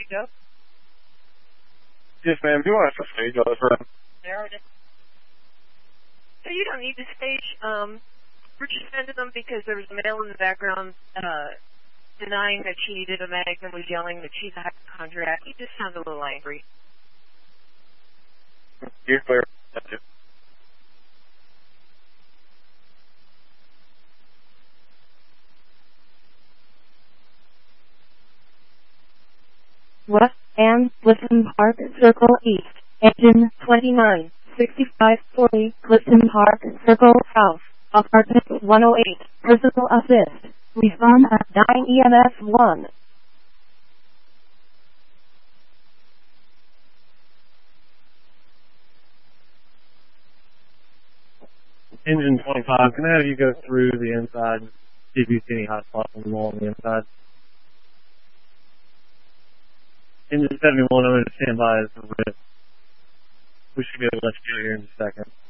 Joe? Yes, ma'am. Do you want us to stage all this room? So you don't need to stage. We're just sending them because there was a male in the background denying that she needed a mag and was yelling that she's a hypochondriac. He just sounded a little angry. You're clear. That's it. West and Clifton Park Circle East, engine 29, 6540, Clifton Park Circle South, apartment 108, personal assist, respond at 9 EMS 1. Engine 25, can I have you go through the inside, see if you see any hot spots on the wall on the inside? Engine 71, I'm going to stand by as the RIP. We should be able to let you go here in a second.